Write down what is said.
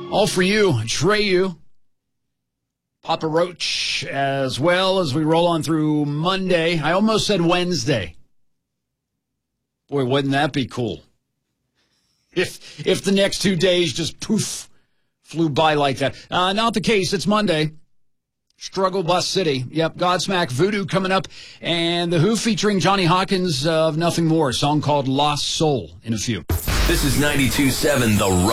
All for you, Treyu, Papa Roach, as well as we roll on through Monday. I almost said Wednesday. Boy, wouldn't that be cool? If the next 2 days just poof, flew by like that. Not the case. It's Monday. Struggle Bus City. Yep, Godsmack Voodoo coming up. And The Who featuring Johnny Hawkins of Nothing More, a song called Lost Soul in a few. This is 92.7 The